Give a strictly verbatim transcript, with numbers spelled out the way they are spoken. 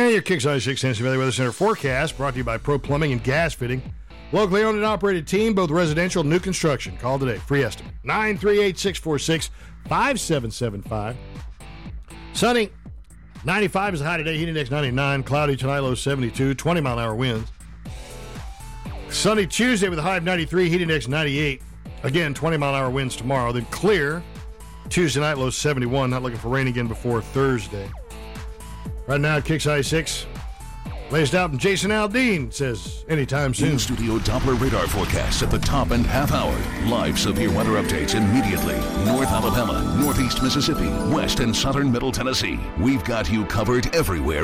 And your Kicks I six Tennessee Valley Weather Center forecast brought to you by Pro Plumbing and Gas Fitting. Locally owned and operated team, both residential and new construction. Call today. Free estimate. nine three eight, six four six, five seven seven five. Sunny. ninety-five is the high today. Heat index ninety-nine. Cloudy tonight, low seventy-two. twenty mile an hour winds. Sunny Tuesday with a high of ninety-three. Heat index ninety-eight. Again, twenty mile an hour winds tomorrow. Then clear. Tuesday night, low seventy-one. Not looking for rain again before Thursday. Right now, Kicks I six. Latest out from Jason Aldean says anytime soon. In-studio Doppler radar forecasts at the top and half hour. Live severe weather updates immediately. North Alabama, Northeast Mississippi, West and Southern Middle Tennessee. We've got you covered everywhere